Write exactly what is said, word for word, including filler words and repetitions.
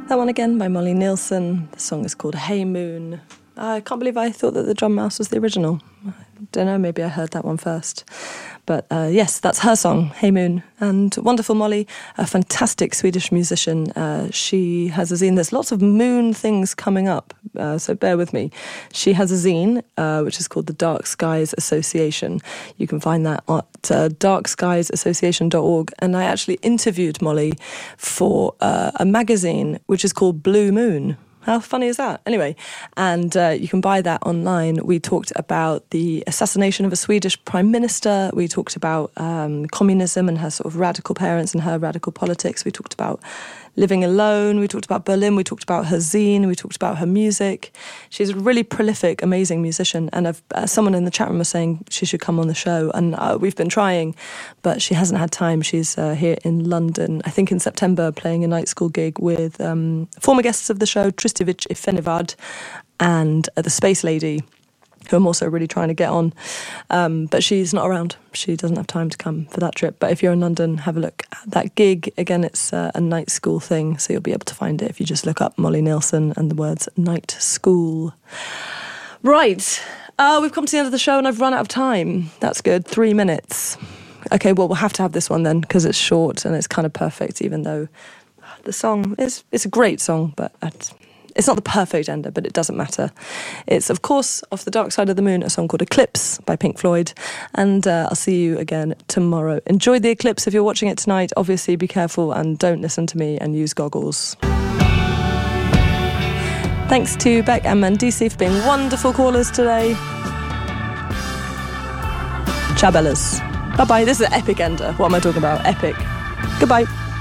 That one again by Molly Nielsen. The song is called Hey Moon. I can't believe I thought that the Drum Mouse was the original. I don't know, maybe I heard that one first. But uh, yes, that's her song, Hey Moon. And wonderful Molly, a fantastic Swedish musician. Uh, she has a zine. There's lots of moon things coming up, uh, so bear with me. She has a zine, uh, which is called the Dark Skies Association. You can find that at uh, dark skies association dot org. And I actually interviewed Molly for uh, a magazine, which is called Blue Moon. How funny is that? Anyway, and uh, you can buy that online. We talked about the assassination of a Swedish prime minister. We talked about um, communism and her sort of radical parents and her radical politics. We talked about living alone. We talked about Berlin. We talked about her zine. We talked about her music. She's a really prolific, amazing musician. And I've, uh, someone in the chat room was saying she should come on the show. And uh, we've been trying, but she hasn't had time. She's uh, here in London, I think in September, playing a night school gig with um, former guests of the show, Tristivic Ifenevad and uh, the Space Lady, who I'm also really trying to get on. Um, but she's not around. She doesn't have time to come for that trip. But if you're in London, have a look at that gig. Again, it's uh, a night school thing, so you'll be able to find it if you just look up Molly Nielsen and the words night school. Right. Uh, we've come to the end of the show and I've run out of time. That's good. Three minutes. Okay, well, we'll have to have this one then because it's short and it's kind of perfect, even though the song is it's a great song, but... I'd, It's not the perfect ender, but it doesn't matter. It's, of course, Off the Dark Side of the Moon, a song called Eclipse by Pink Floyd. And uh, I'll see you again tomorrow. Enjoy the eclipse if you're watching it tonight. Obviously, be careful and don't listen to me and use goggles. Thanks to Beck and Mandisi for being wonderful callers today. Ciao, Bellas. Bye-bye. This is an epic ender. What am I talking about? Epic. Goodbye.